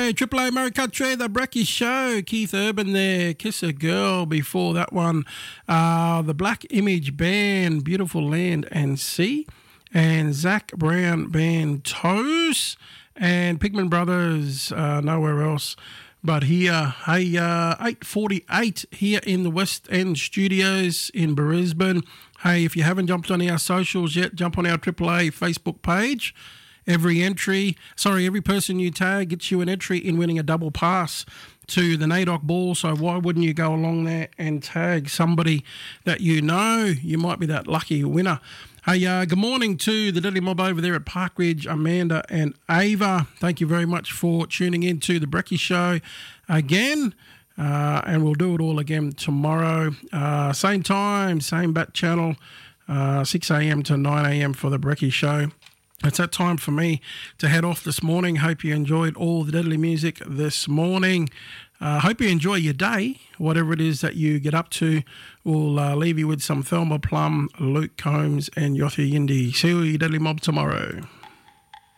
Hey, Triple A Murray Country, the Brecky Show. Keith Urban there, Kiss a Girl. Before that one, the Black Image Band, Beautiful Land and Sea. And Zach Brown Band, Toes. And Pigman Brothers, Nowhere Else but here. Hey, 8:48 here in the West End Studios in Brisbane. Hey, if you haven't jumped on our socials yet, jump on our Triple A Facebook page. Every person you tag gets you an entry in winning a double pass to the NAIDOC Ball, so why wouldn't you go along there and tag somebody that you know? You might be that lucky winner. Hey, good morning to the Deadly Mob over there at Parkridge, Amanda and Ava. Thank you very much for tuning in to the Brecky Show again, and we'll do it all again tomorrow. Same time, same bat channel, 6 a.m. to 9 a.m. for the Brecky Show. It's that time for me to head off this morning. Hope you enjoyed all the Deadly music this morning. Hope you enjoy your day, whatever it is that you get up to. We'll leave you with some Thelma Plum, Luke Combs and Yothu Yindi. See you, Deadly Mob, tomorrow.